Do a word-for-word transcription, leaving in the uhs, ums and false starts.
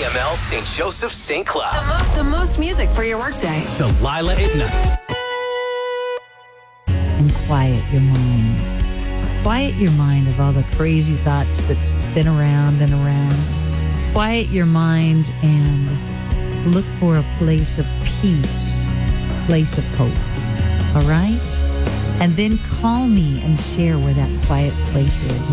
M L Saint Joseph Saint Cloud. The most, the most music for your workday. Delilah at night. And quiet your mind. Quiet your mind of all the crazy thoughts that spin around and around. Quiet your mind and look for a place of peace, place of hope. All right? And then call me and share where that quiet place is.